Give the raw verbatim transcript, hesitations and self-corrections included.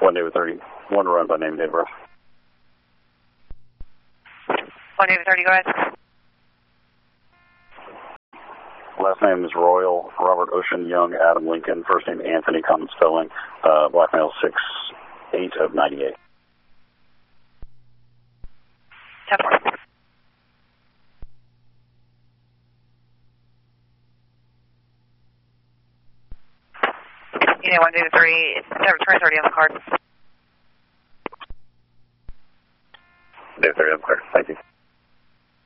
One David thirty. One run by name, David Ruff. One David thirty, go ahead. Last name is Royal, Robert Ocean, Young, Adam Lincoln. First name Anthony, common spelling. Uh, black male, six eight of ninety-eight. ten four. You know, one David three, twenty thirty on the card. David thirty, I'm clear. Thank you.